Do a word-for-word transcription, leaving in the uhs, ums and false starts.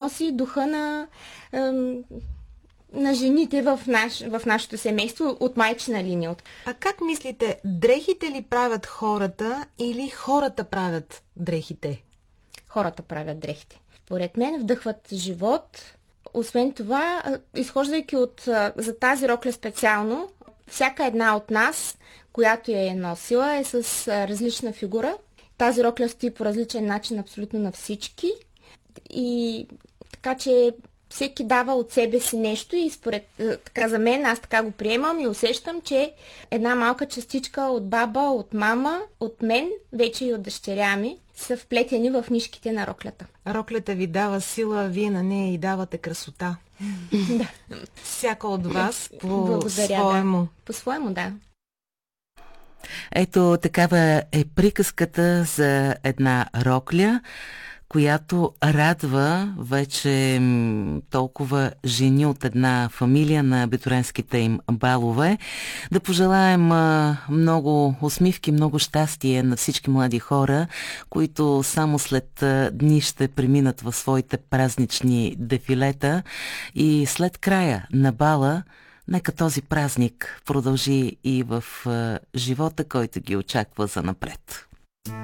носи духа на, на жените в, наш, в нашето семейство от майчина линия. А как мислите, дрехите ли правят хората или хората правят дрехите? Хората правят дрехите. Според мен вдъхват живот. Освен това, изхождайки от за тази рокля специално, всяка една от нас, която я е носила, е с различна фигура. Тази рокля стои по различен начин абсолютно на всички. И така, че всеки дава от себе си нещо и според, така за мен, аз така го приемам и усещам, че една малка частичка от баба, от мама, от мен, вече и от дъщеря ми, са вплетени в нишките на роклята. Роклята ви дава сила, а вие на нея и давате красота. Да. Всяка от вас по Благодаря, своему. Да. По своему, да. Ето такава е приказката за една рокля, която радва вече толкова жени от една фамилия на абитуренските им балове. Да пожелаем много усмивки, много щастие на всички млади хора, които само след дни ще преминат в своите празнични дефилета и след края на бала нека този празник продължи и в живота, който ги очаква занапред.